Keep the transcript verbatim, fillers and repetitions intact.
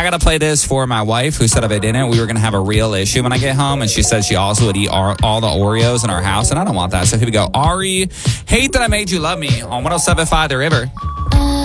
I got to play this for my wife, who said if I didn't, we were going to have a real issue when I get home. And she said she also would eat all, all the Oreos in our house. And I don't want that. So here we go. Ari, Hate That I Made You Love Me on one oh seven point five The River.